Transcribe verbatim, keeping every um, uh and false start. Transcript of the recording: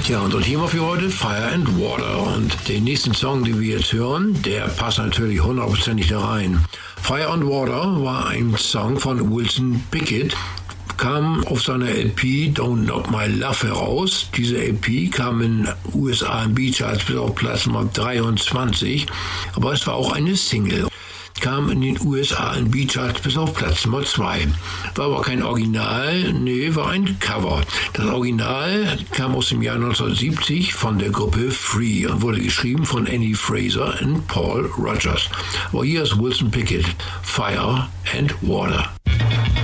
Ja, unser Thema für heute, Fire and Water. Und den nächsten Song, den wir jetzt hören, der passt natürlich hundertprozentig da rein. Fire and Water war ein Song von Wilson Pickett, kam auf seiner L P Don't Knock My Love heraus. Diese L P kam in U S A R and B Charts bis auf Platz Nummer dreiundzwanzig, aber es war auch eine Single. Kam in den U S A R and B Charts bis auf Platz Nummer zwei. War aber kein Original, nee, war ein Cover. Das Original kam aus dem Jahr neunzehnhundertsiebzig von der Gruppe Free und wurde geschrieben von Annie Fraser und Paul Rogers. Aber hier ist Wilson Pickett, Fire and Water.